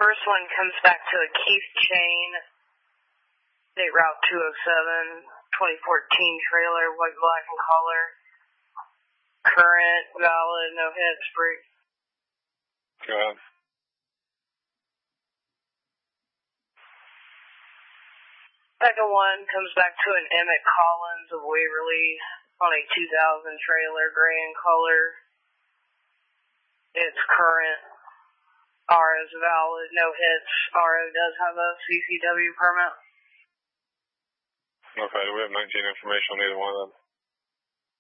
First one comes back to a Keith Chain, State Route 207, 2014 trailer, white, black, and color. Current, valid, no hits, brake. Go ahead. Second one comes back to an Emmett Collins of Waverly on a 2000 trailer, gray in color. It's current. R is valid, no hits. RO does have a CCW permit. Okay, do we have 19 information on either one of them?